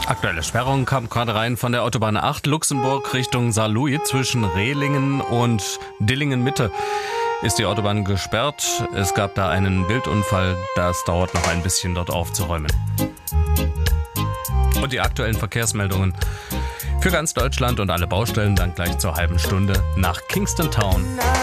Aktuelle Sperrung kam gerade rein von der Autobahn 8 Luxemburg Richtung Saarlouis. Zwischen Rehlingen und Dillingen Mitte ist die Autobahn gesperrt. Es gab da einen Wildunfall. Das dauert noch ein bisschen, dort aufzuräumen. Und die aktuellen Verkehrsmeldungen für ganz Deutschland und alle Baustellen dann gleich zur halben Stunde nach Kingston Town.